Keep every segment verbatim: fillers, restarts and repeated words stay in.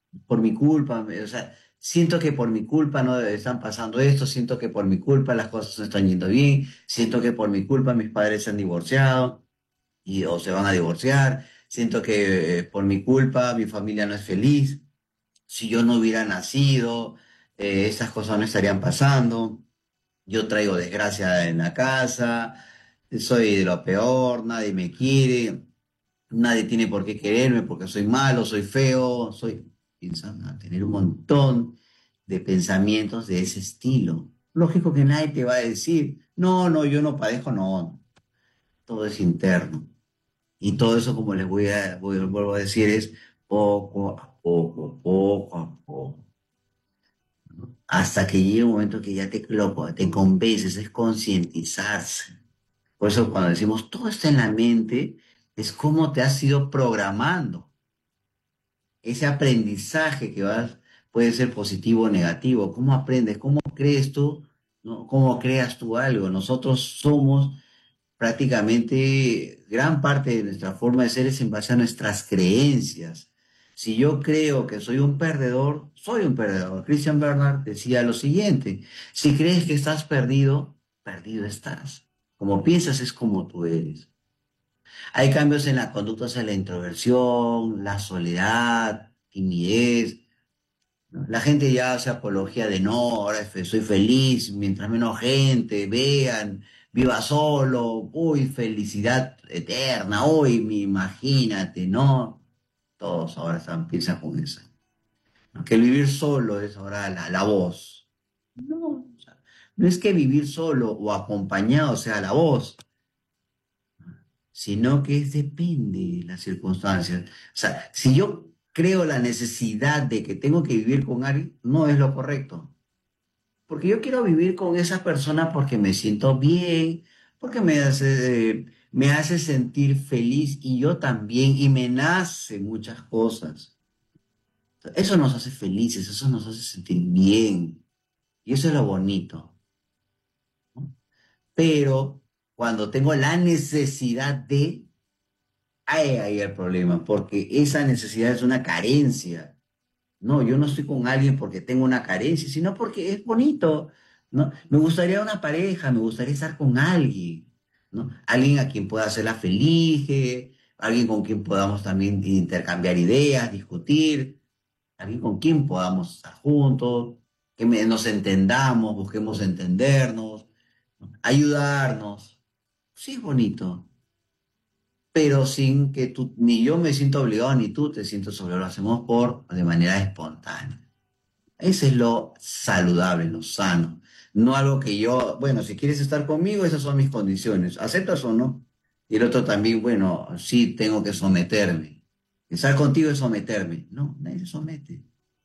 por mi culpa, me- o sea, siento que por mi culpa no están pasando esto, siento que por mi culpa las cosas no están yendo bien, siento que por mi culpa mis padres se han divorciado y, o se van a divorciar, siento que eh, por mi culpa mi familia no es feliz, si yo no hubiera nacido, eh, esas cosas no estarían pasando, yo traigo desgracia en la casa, soy de lo peor, nadie me quiere. Nadie tiene por qué quererme porque soy malo, soy feo, soy... Piensan a tener un montón de pensamientos de ese estilo. Lógico que nadie te va a decir, no, no, yo no padezco, no, todo es interno. Y todo eso, como les voy a, voy- vuelvo a decir, es poco a poco, poco a poco, hasta que llegue un momento que ya te, lo, te convences, es concientizarse. Por eso cuando decimos todo está en la mente, es cómo te has ido programando. Ese aprendizaje que vas, puede ser positivo o negativo. ¿Cómo aprendes? ¿Cómo crees tú? ¿No? ¿Cómo creas tú algo? Nosotros somos prácticamente gran parte de nuestra forma de ser es en base a nuestras creencias. Si yo creo que soy un perdedor, soy un perdedor. Christian Bernard decía lo siguiente, si crees que estás perdido, perdido estás. Como piensas es como tú eres. Hay cambios en la conducta hacia la introversión, la soledad, timidez, ¿no? La gente ya hace apología de no, ahora fe- soy feliz, mientras menos gente, vean, viva solo, uy, felicidad eterna, uy, mi- imagínate, ¿no? Todos ahora están, piensan con eso. ¿No? Que el vivir solo es ahora la, la voz. No, o sea, no es que vivir solo o acompañado sea la voz, sino que es depende de las circunstancias. O sea, si yo creo la necesidad de que tengo que vivir con alguien, no es lo correcto. Porque yo quiero vivir con esa persona porque me siento bien, porque me hace, eh, me hace sentir feliz y yo también, y me nace muchas cosas. Eso nos hace felices, eso nos hace sentir bien. Y eso es lo bonito, ¿no? Pero cuando tengo la necesidad de, ahí hay el problema, porque esa necesidad es una carencia. No, yo no estoy con alguien porque tengo una carencia, sino porque es bonito, ¿no? Me gustaría una pareja, me gustaría estar con alguien, ¿no? Alguien a quien pueda hacerla feliz, eh, alguien con quien podamos también intercambiar ideas, discutir, alguien con quien podamos estar juntos, que me- nos entendamos, busquemos entendernos, ¿no? Ayudarnos. Sí, es bonito, pero sin que tú, ni yo me siento obligado, ni tú te sientas obligado, lo hacemos por, de manera espontánea. Ese es lo saludable, lo sano. No algo que yo, bueno, si quieres estar conmigo, esas son mis condiciones. ¿Aceptas o no? Y el otro también, bueno, sí tengo que someterme. Estar contigo es someterme. No, nadie se somete.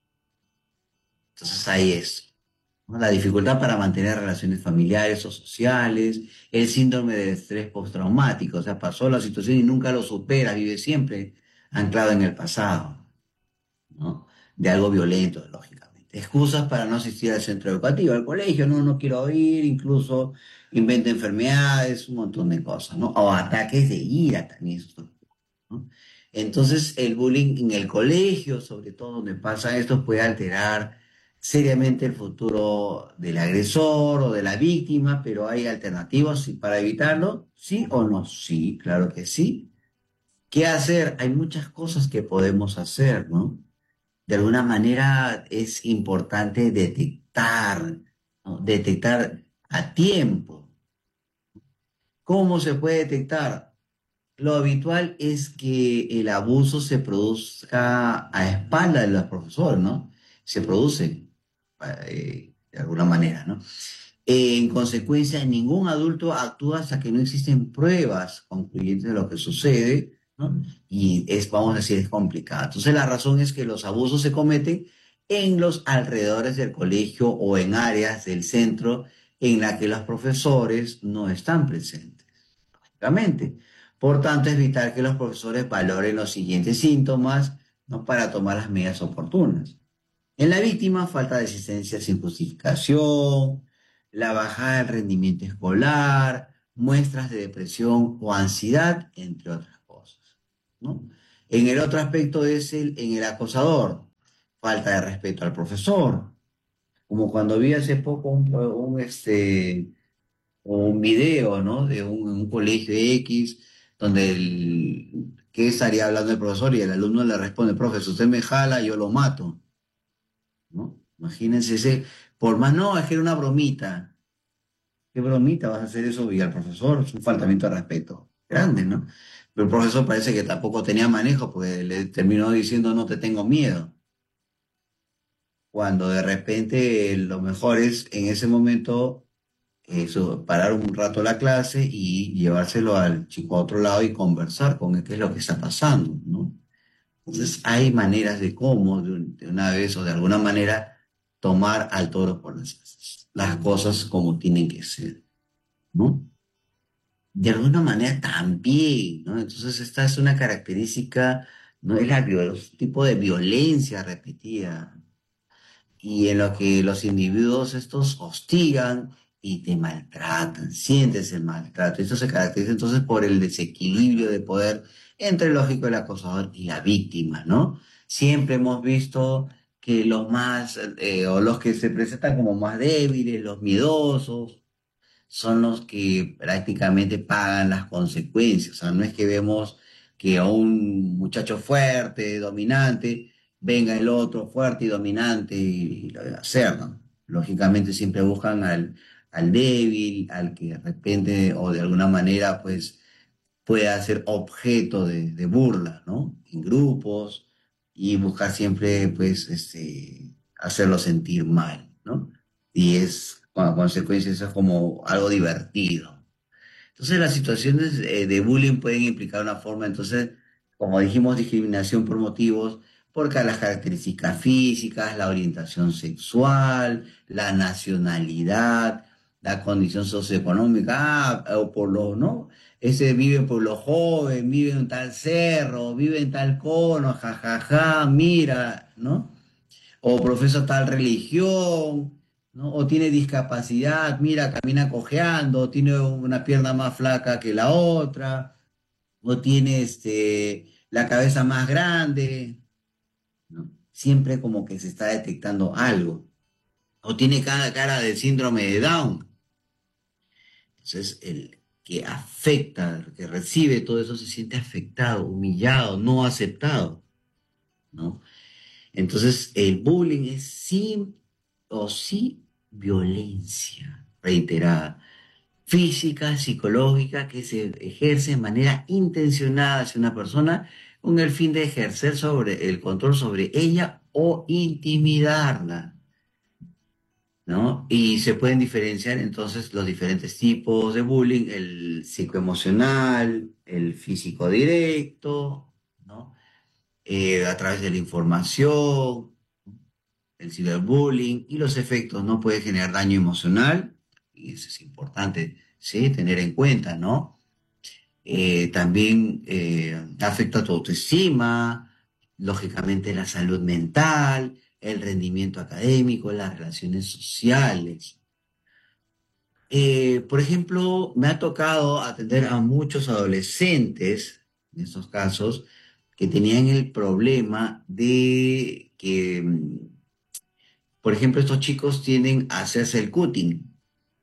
Entonces ahí es, ¿no? La dificultad para mantener relaciones familiares o sociales, el síndrome de estrés postraumático, o sea, pasó la situación y nunca lo supera, vive siempre anclado en el pasado, ¿no? De algo violento, lógicamente. Excusas para no asistir al centro educativo, al colegio, no, no quiero ir, incluso inventa enfermedades, un montón de cosas, ¿no? O ataques de ira también, esto, ¿no? Entonces, el bullying en el colegio, sobre todo donde pasa esto, puede alterar seriamente el futuro del agresor o de la víctima, pero hay alternativas sí, para evitarlo, sí o no, sí, claro que sí. ¿Qué hacer? Hay muchas cosas que podemos hacer, ¿no? De alguna manera es importante detectar, ¿no? Detectar a tiempo. ¿Cómo se puede detectar? Lo habitual es que el abuso se produzca a espalda de los profesores, ¿no? Se produce eh, de alguna manera, ¿no? En consecuencia, ningún adulto actúa hasta que no existen pruebas concluyentes de lo que sucede, ¿no? Y es, vamos a decir, es complicado. Entonces, la razón es que los abusos se cometen en los alrededores del colegio o en áreas del centro en la que los profesores no están presentes, lógicamente. Por tanto, es vital que los profesores valoren los siguientes síntomas, ¿no? Para tomar las medidas oportunas. En la víctima, falta de asistencia sin justificación, la bajada del rendimiento escolar, muestras de depresión o ansiedad, entre otras cosas, ¿no? En el otro aspecto es el, en el acosador, falta de respeto al profesor, como cuando vi hace poco un, un, este, un video, ¿no? De un, un colegio X, donde el, ¿qué estaría hablando el profesor? Y el alumno le responde, profe, si usted me jala, yo lo mato, ¿no? Imagínense ese, por más no, es que era una bromita. ¿Qué bromita vas a hacer eso y al profesor? Es un faltamiento de respeto grande, ¿no? Pero el profesor parece que tampoco tenía manejo, porque le terminó diciendo no te tengo miedo, cuando de repente lo mejor es en ese momento eso, parar un rato la clase y llevárselo al chico a otro lado y conversar con él qué es lo que está pasando, ¿no? Entonces hay maneras de cómo, de, un- de una vez o de alguna manera, tomar al toro por las asas, las cosas como tienen que ser, ¿no? De alguna manera también, ¿no? Entonces esta es una característica, ¿no? Es la viol- tipo de violencia repetida y en lo que los individuos estos hostigan y te maltratan, sientes el maltrato. Esto se caracteriza entonces por el desequilibrio de poder entre, lógico, el acosador y la víctima, ¿no? Siempre hemos visto que los más, eh, o los que se presentan como más débiles, los miedosos, son los que prácticamente pagan las consecuencias. O sea, no es que vemos que a un muchacho fuerte, dominante, venga el otro fuerte y dominante y lo debe hacer, ¿no? Lógicamente siempre buscan al, al débil, al que de repente o de alguna manera pues pueda ser objeto de, de burla, ¿no? En grupos y buscar siempre, pues, este, hacerlo sentir mal, ¿no? Y es, con consecuencia, eso es como algo divertido. Entonces, las situaciones eh, de bullying pueden implicar una forma, entonces, como dijimos, discriminación por motivos, porque las características físicas, la orientación sexual, la nacionalidad, la condición socioeconómica, ah, o por lo, ¿no? Ese vive por lo joven, vive en tal cerro, vive en tal cono, jajaja, mira, ¿no? O profesa tal religión, ¿no? O tiene discapacidad, mira, camina cojeando, tiene una pierna más flaca que la otra, o tiene este, la cabeza más grande, ¿no? Siempre como que se está detectando algo. O tiene cada cara de síndrome de Down. Entonces, el que afecta, el que recibe todo eso se siente afectado, humillado, no aceptado, ¿no? Entonces, el bullying es sí o sí violencia reiterada, física, psicológica, que se ejerce de manera intencionada hacia una persona con el fin de ejercer sobre el control sobre ella o intimidarla, ¿no? Y se pueden diferenciar entonces los diferentes tipos de bullying, el psicoemocional, el físico directo, ¿no? Eh, a través de la información, el ciberbullying y los efectos, ¿no? Puede generar daño emocional, y eso es importante, ¿sí? Tener en cuenta, ¿no? Eh, también eh, afecta a tu autoestima, lógicamente la salud mental, el rendimiento académico, las relaciones sociales. Eh, por ejemplo, me ha tocado atender a muchos adolescentes, en estos casos, que tenían el problema de que mm, por ejemplo, estos chicos tienden a hacerse el cutting,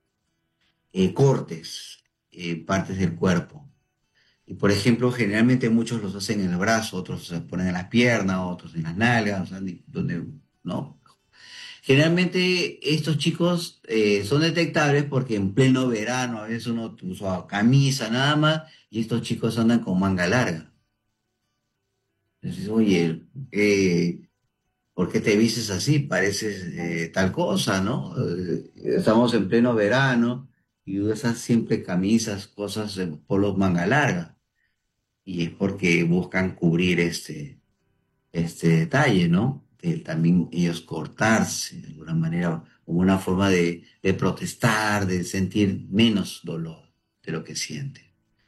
eh, cortes, eh, partes del cuerpo. Y por ejemplo, generalmente muchos los hacen en el brazo, otros se ponen en las piernas, otros en las nalgas, o sea, ni- donde, ¿no? Generalmente estos chicos eh, son detectables porque en pleno verano a veces uno usa camisa nada más y estos chicos andan con manga larga. Entonces, oye, eh, ¿por qué te vistes así? Pareces eh, tal cosa, ¿no? Eh, estamos en pleno verano y usas siempre camisas, cosas, eh, polos manga larga. Y es porque buscan cubrir este, este detalle, ¿no? De también ellos cortarse de alguna manera, como una forma de, de protestar, de sentir menos dolor de lo que sienten.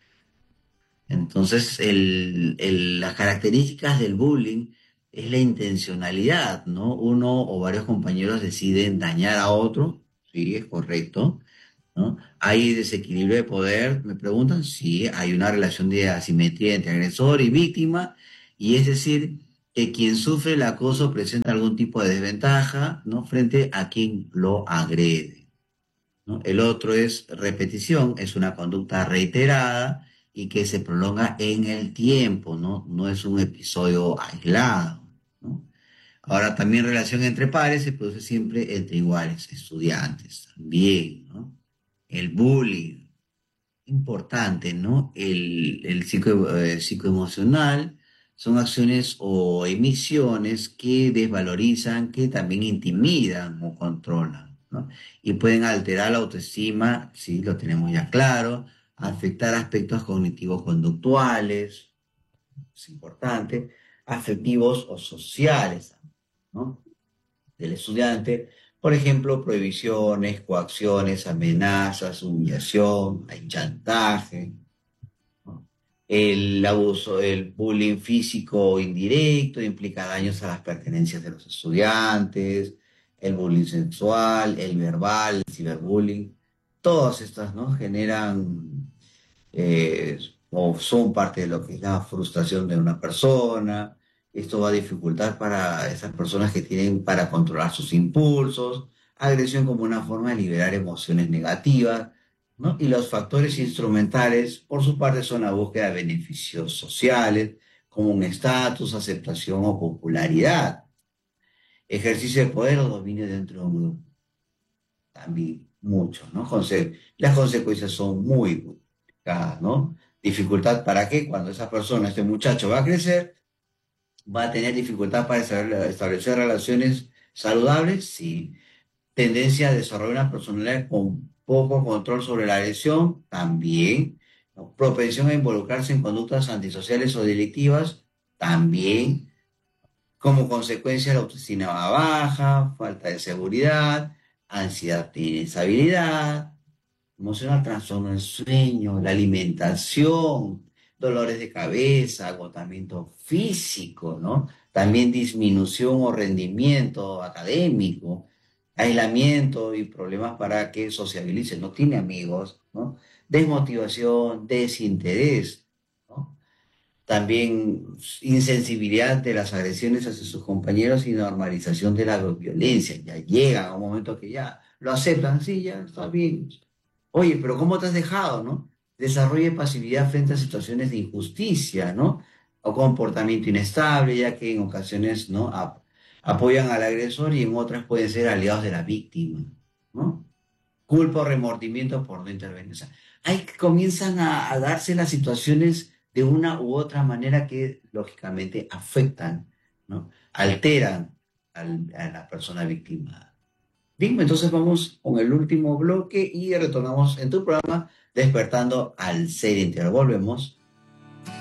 Entonces, el- el- las características del bullying es la intencionalidad, ¿no? Uno o varios compañeros deciden dañar a otro, sí, es correcto, ¿no? ¿Hay desequilibrio de poder? Me preguntan, sí, hay una relación de asimetría entre agresor y víctima, y es decir, que quien sufre el acoso presenta algún tipo de desventaja, ¿no? Frente a quien lo agrede, ¿no? El otro es repetición, es una conducta reiterada y que se prolonga en el tiempo, ¿no? No es un episodio aislado, ¿no? Ahora, también relación entre pares se produce siempre entre iguales, estudiantes también, ¿no? El bullying, importante, ¿no? El, el psico, eh, psicoemocional son acciones o emisiones que desvalorizan, que también intimidan o controlan, ¿no? Y pueden alterar la autoestima, sí, lo tenemos ya claro, afectar aspectos cognitivos conductuales, es importante, afectivos o sociales, ¿no? Del estudiante, por ejemplo, prohibiciones, coacciones, amenazas, humillación, hay chantaje, ¿no? El abuso, el bullying físico indirecto implica daños a las pertenencias de los estudiantes, el bullying sexual, el verbal, el ciberbullying, todas estas, ¿no? Generan eh, o son parte de lo que es la frustración de una persona. Esto va a dificultar para esas personas que tienen para controlar sus impulsos, agresión como una forma de liberar emociones negativas, ¿no? Y los factores instrumentales, por su parte, son la búsqueda de beneficios sociales, como un estatus, aceptación o popularidad, ejercicio de poder o dominio dentro de un grupo, también mucho, ¿no? Conse- las consecuencias son muy complicadas, ¿no? Dificultad para qué, cuando esa persona, este muchacho va a crecer, va a tener dificultad para establecer establecer relaciones saludables, sí. Tendencia a desarrollar una personalidad con poco control sobre la agresión, también. ¿No? Propensión a involucrarse en conductas antisociales o delictivas, también. Como consecuencia, la autoestima va baja, falta de seguridad, ansiedad e inestabilidad, emocional, trastorno del sueño, la alimentación, dolores de cabeza, agotamiento físico, ¿no? También disminución o rendimiento académico, aislamiento y problemas para que sociabilice, no tiene amigos, ¿no? Desmotivación, desinterés, ¿no? También insensibilidad de las agresiones hacia sus compañeros y normalización de la violencia. Ya llegan a un momento que ya lo aceptan, sí, ya está bien. Oye, pero ¿cómo te has dejado, no? Desarrolle pasividad frente a situaciones de injusticia, ¿no? O comportamiento inestable, ya que en ocasiones, ¿no? Ap- apoyan al agresor y en otras pueden ser aliados de la víctima, ¿no? Culpa o remordimiento por no intervenir. O sea, ahí comienzan a, a darse las situaciones de una u otra manera que lógicamente afectan, ¿no? Alteran al- a la persona víctima. Bien, entonces vamos con el último bloque y retornamos en tu programa Despertando al Ser Interior. Volvemos.